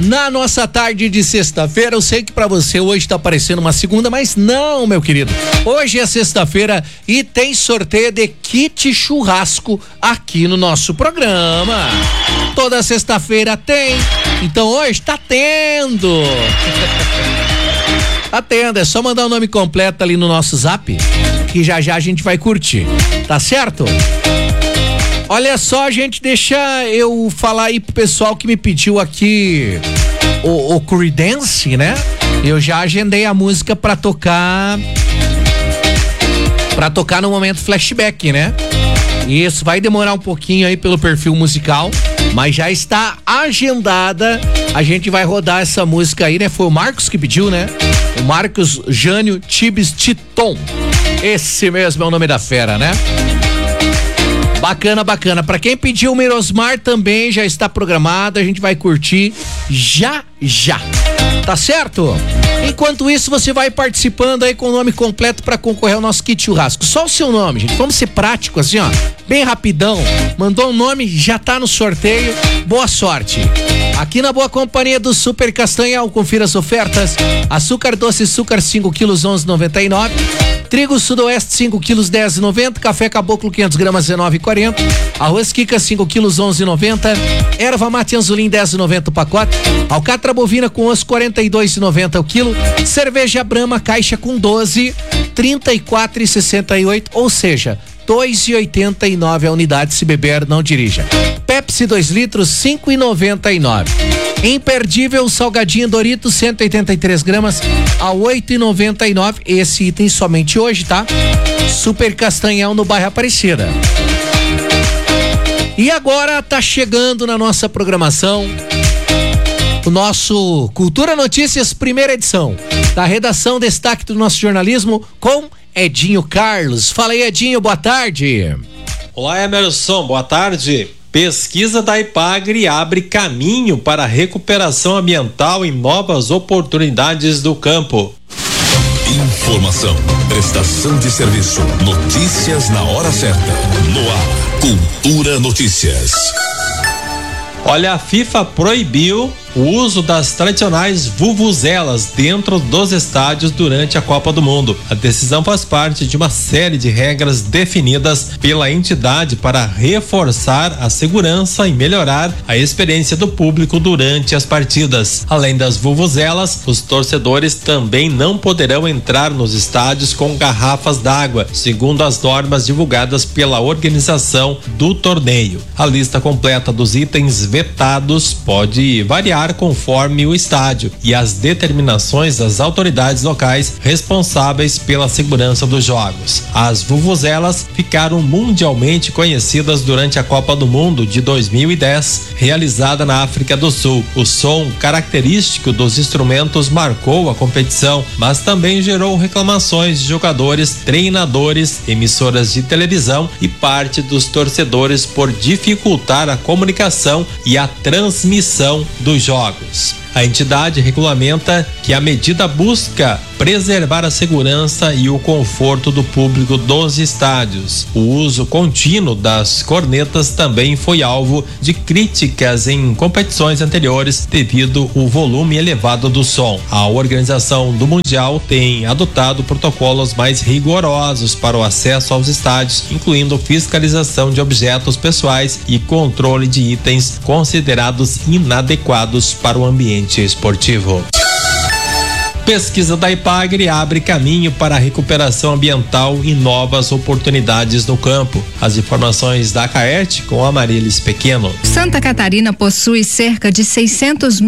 Na nossa tarde de sexta-feira, eu sei que pra você hoje tá parecendo uma segunda, mas não, meu querido. Hoje é sexta-feira e tem sorteio de kit churrasco aqui no nosso programa. Toda sexta-feira tem, então hoje tá tendo. Tá tendo, é só mandar o nome completo ali no nosso zap, que já a gente vai curtir, tá certo? Olha só, gente, deixa eu falar aí pro pessoal que me pediu aqui o Creedence, né? Eu já agendei a música pra tocar no momento flashback, né? Isso, vai demorar um pouquinho aí pelo perfil musical, mas já está agendada. A gente vai rodar essa música aí, né? Foi o Marcos que pediu, né? O Marcos Jânio Tibes Titon. Esse mesmo é o nome da fera, né? Bacana, bacana. Pra quem pediu o Mirosmar também já está programado, a gente vai curtir já. Tá certo? Enquanto isso, você vai participando aí com o nome completo pra concorrer ao nosso kit churrasco. Só o seu nome, gente. Vamos ser práticos assim, ó. Bem rapidão. Mandou um nome, já tá no sorteio. Boa sorte. Aqui na boa companhia do Super Castanhal, confira as ofertas. Açúcar doce, açúcar 5 quilos, 11,99. Trigo Sudoeste 5 quilos, 10,90. Café Caboclo 500 gramas, 19,40. Arroz Kika 5 quilos, 11,90. Erva mate Anzolim 10,90 o pacote. Alcatra bovina com osso 42,90 o quilo. Cerveja Brahma caixa com 12, 34,68, ou seja, 2,89 a unidade. Se beber, não dirija. Pepsi 2 litros, 5,99. Imperdível salgadinho Doritos 183 gramas a 8,99. Esse item somente hoje, tá? Super Castanhal no bairro Aparecida. E agora tá chegando na nossa programação o nosso Cultura Notícias, primeira edição, da redação Destaque do nosso jornalismo com Edinho Carlos. Fala aí, Edinho, boa tarde. Olá, Emerson, boa tarde. Pesquisa da Ipagre abre caminho para a recuperação ambiental e novas oportunidades do campo. Informação, prestação de serviço, notícias na hora certa. No ar, Cultura Notícias. Olha, a FIFA proibiu o uso das tradicionais vuvuzelas dentro dos estádios durante a Copa do Mundo. A decisão faz parte de uma série de regras definidas pela entidade para reforçar a segurança e melhorar a experiência do público durante as partidas. Além das vuvuzelas, os torcedores também não poderão entrar nos estádios com garrafas d'água, segundo as normas divulgadas pela organização do torneio. A lista completa dos itens vetados pode variar conforme o estádio e as determinações das autoridades locais responsáveis pela segurança dos jogos. As vuvuzelas ficaram mundialmente conhecidas durante a Copa do Mundo de 2010, realizada na África do Sul. O som característico dos instrumentos marcou a competição, mas também gerou reclamações de jogadores, treinadores, emissoras de televisão e parte dos torcedores por dificultar a comunicação e a transmissão dos jogos. A entidade regulamenta que a medida busca preservar a segurança e o conforto do público dos estádios. O uso contínuo das cornetas também foi alvo de críticas em competições anteriores devido ao volume elevado do som. A organização do Mundial tem adotado protocolos mais rigorosos para o acesso aos estádios, incluindo fiscalização de objetos pessoais e controle de itens considerados inadequados para o ambiente esportivo. Pesquisa da Ipagre abre caminho para a recuperação ambiental e novas oportunidades no campo. As informações da Caerte com Amarilis Pequeno. Santa Catarina possui cerca de 600